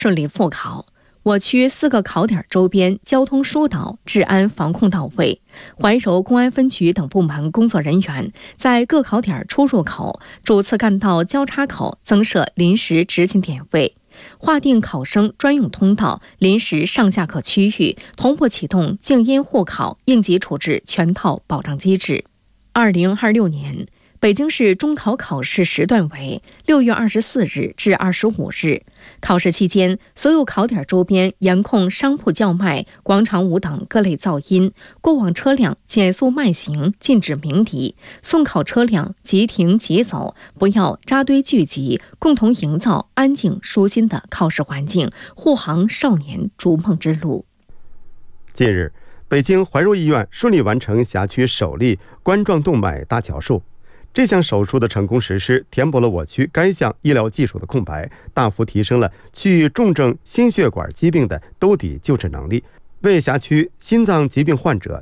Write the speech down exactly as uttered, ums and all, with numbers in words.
顺利复考。我区四个考点周边交通疏导、治安防控到位，怀柔公安分局等部门工作人员在各考点出入口、主次干道交叉口增设临时执勤点位，划定考生专用通道、临时上下课区域，同步启动静音护考、应急处置全套保障机制。二零二六年，北京市中考考试时段为六月二十四日至二十五日。考试期间，所有考点周边严控商铺叫卖、广场舞等各类噪音，过往车辆减速慢行，禁止鸣笛；送考车辆即停即走，不要扎堆聚集，共同营造安静舒心的考试环境，护航少年逐梦之路。 近日，北京怀柔医院顺利完成辖区首例冠状动脉搭桥术。这项手术的成功实施，填补了我区该项医疗技术的空白，大幅提升了去重症心血管疾病的兜底救治能力，为辖区心脏疾病患者